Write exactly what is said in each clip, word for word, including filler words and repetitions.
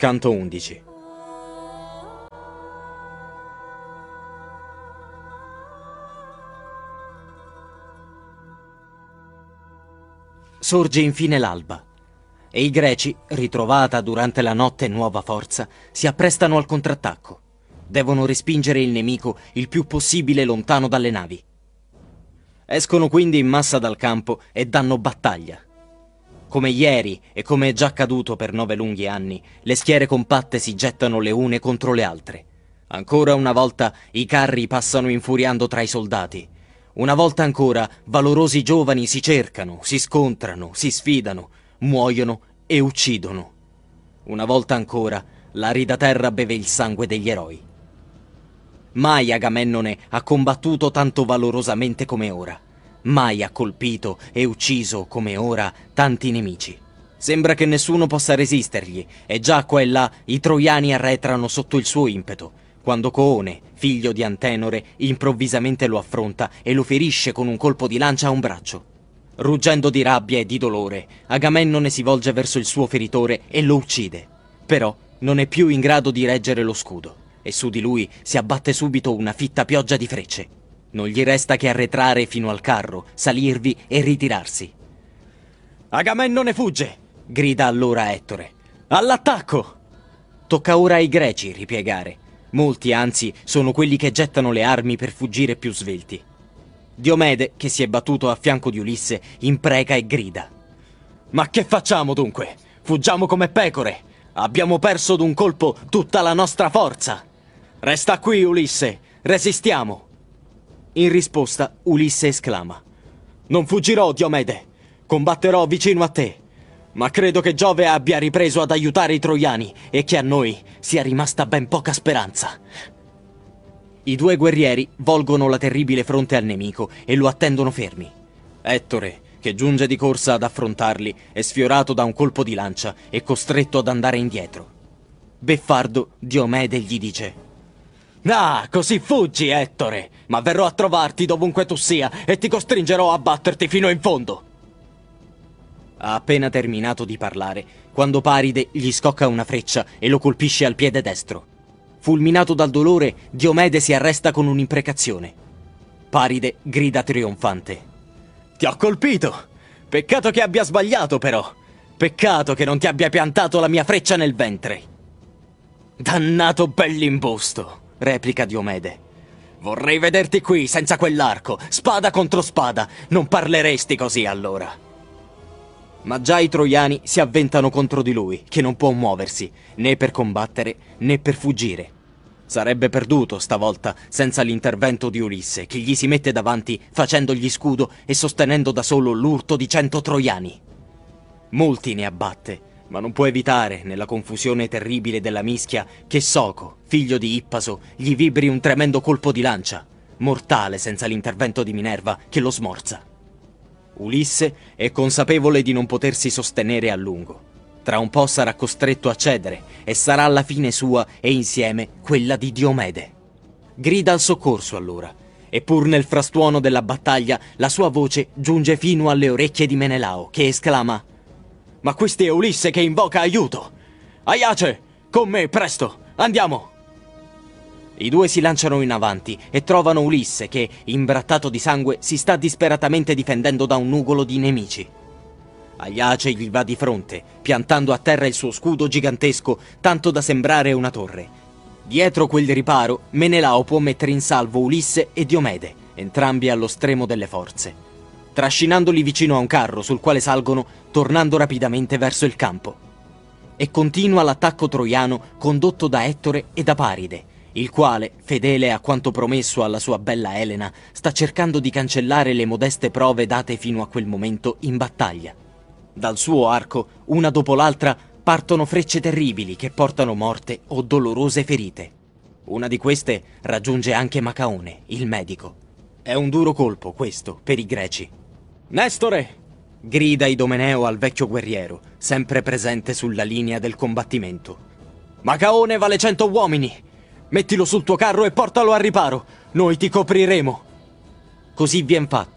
Canto undici. Sorge infine l'alba e i greci, ritrovata durante la notte nuova forza, si apprestano al contrattacco. Devono respingere il nemico il più possibile lontano dalle navi. Escono quindi in massa dal campo e danno battaglia. Come ieri e come è già accaduto per nove lunghi anni, le schiere compatte si gettano le une contro le altre. Ancora una volta i carri passano infuriando tra i soldati. Una volta ancora valorosi giovani si cercano, si scontrano, si sfidano, muoiono e uccidono. Una volta ancora l'arida terra beve il sangue degli eroi. Mai Agamennone ha combattuto tanto valorosamente come ora. Mai ha colpito e ucciso come ora tanti nemici. Sembra che nessuno possa resistergli e già qua e là i troiani arretrano sotto il suo impeto, quando Coone, figlio di Antenore, improvvisamente lo affronta e lo ferisce con un colpo di lancia a un braccio. Ruggendo di rabbia e di dolore, Agamennone si volge verso il suo feritore e lo uccide. Però non è più in grado di reggere lo scudo e su di lui si abbatte subito una fitta pioggia di frecce. Non gli resta che arretrare fino al carro, salirvi e ritirarsi. «Agamennone fugge!» grida allora Ettore. «All'attacco!» Tocca ora ai greci ripiegare. Molti, anzi, sono quelli che gettano le armi per fuggire più svelti. Diomede, che si è battuto a fianco di Ulisse, impreca e grida. «Ma che facciamo dunque? Fuggiamo come pecore! Abbiamo perso d'un colpo tutta la nostra forza! Resta qui, Ulisse! Resistiamo!» In risposta, Ulisse esclama: «Non fuggirò, Diomede! Combatterò vicino a te! Ma credo che Giove abbia ripreso ad aiutare i troiani e che a noi sia rimasta ben poca speranza!» I due guerrieri volgono la terribile fronte al nemico e lo attendono fermi. Ettore, che giunge di corsa ad affrontarli, è sfiorato da un colpo di lancia e costretto ad andare indietro. Beffardo, Diomede gli dice: «Ah, così fuggi, Ettore! Ma verrò a trovarti dovunque tu sia e ti costringerò a batterti fino in fondo!» Ha appena terminato di parlare quando Paride gli scocca una freccia e lo colpisce al piede destro. Fulminato dal dolore, Diomede si arresta con un'imprecazione. Paride grida trionfante: «Ti ho colpito! Peccato che abbia sbagliato, però! Peccato che non ti abbia piantato la mia freccia nel ventre!» «Dannato bell'imbusto!» replica Diomede. «Vorrei vederti qui senza quell'arco, spada contro spada. Non parleresti così allora!» Ma già i troiani si avventano contro di lui, che non può muoversi, né per combattere né per fuggire. Sarebbe perduto stavolta senza l'intervento di Ulisse, che gli si mette davanti facendogli scudo e sostenendo da solo l'urto di cento troiani. Molti ne abbatte, ma non può evitare, nella confusione terribile della mischia, che Soco, figlio di Ippaso, gli vibri un tremendo colpo di lancia, mortale senza l'intervento di Minerva, che lo smorza. Ulisse è consapevole di non potersi sostenere a lungo. Tra un po' sarà costretto a cedere e sarà alla fine sua e insieme quella di Diomede. Grida al soccorso allora, e pur nel frastuono della battaglia la sua voce giunge fino alle orecchie di Menelao, che esclama: «Ma questo è Ulisse che invoca aiuto! Aiace, con me, presto, andiamo!» I due si lanciano in avanti e trovano Ulisse che, imbrattato di sangue, si sta disperatamente difendendo da un nugolo di nemici. Aiace gli va di fronte, piantando a terra il suo scudo gigantesco, tanto da sembrare una torre. Dietro quel riparo, Menelao può mettere in salvo Ulisse e Diomede, entrambi allo stremo delle forze, trascinandoli vicino a un carro sul quale salgono, tornando rapidamente verso il campo. E continua l'attacco troiano condotto da Ettore e da Paride, il quale, fedele a quanto promesso alla sua bella Elena, sta cercando di cancellare le modeste prove date fino a quel momento in battaglia. Dal suo arco, una dopo l'altra, partono frecce terribili che portano morte o dolorose ferite. Una di queste raggiunge anche Macaone, il medico. È un duro colpo, questo, per i greci. «Nestore!» grida Idomeneo al vecchio guerriero, sempre presente sulla linea del combattimento. «Macaone vale cento uomini! Mettilo sul tuo carro e portalo al riparo! Noi ti copriremo!» Così vien fatto,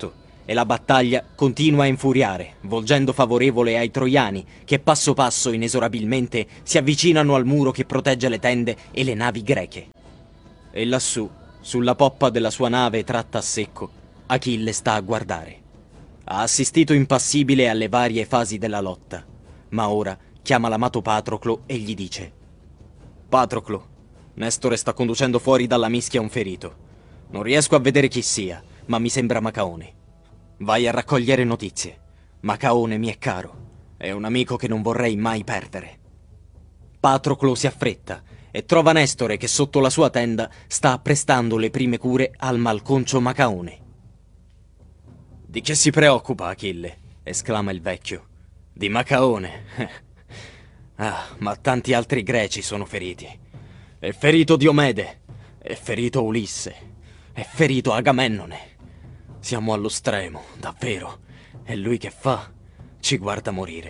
e la battaglia continua a infuriare, volgendo favorevole ai troiani che passo passo inesorabilmente si avvicinano al muro che protegge le tende e le navi greche. E lassù, sulla poppa della sua nave tratta a secco, Achille sta a guardare. Ha assistito impassibile alle varie fasi della lotta, ma ora chiama l'amato Patroclo e gli dice: Patroclo, Nestore sta conducendo fuori dalla mischia un ferito. Non riesco a vedere chi sia, ma mi sembra Macaone. Vai a raccogliere notizie. Macaone mi è caro. È un amico che non vorrei mai perdere. Patroclo si affretta e trova Nestore che sotto la sua tenda sta apprestando le prime cure al malconcio Macaone. Di che si preoccupa Achille? Esclama il vecchio. Di Macaone. Ah, ma tanti altri greci sono feriti. È ferito Diomede. È ferito Ulisse. È ferito Agamennone. Siamo allo stremo, davvero. E lui che fa? Ci guarda morire.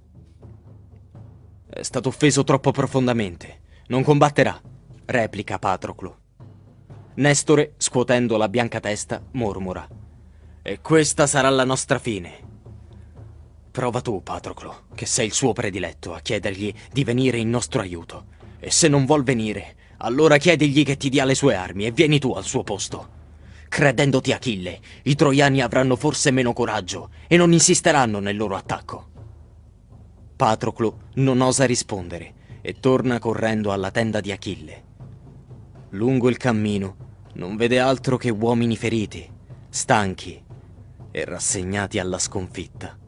È stato offeso troppo profondamente. Non combatterà, replica Patroclo. Nestore, scuotendo la bianca testa, mormora: E questa sarà la nostra fine. Prova tu, Patroclo, che sei il suo prediletto, a chiedergli di venire in nostro aiuto. E se non vuol venire, allora chiedigli che ti dia le sue armi e vieni tu al suo posto. Credendoti Achille, i troiani avranno forse meno coraggio e non insisteranno nel loro attacco. Patroclo non osa rispondere e torna correndo alla tenda di Achille. Lungo il cammino non vede altro che uomini feriti, stanchi e rassegnati alla sconfitta.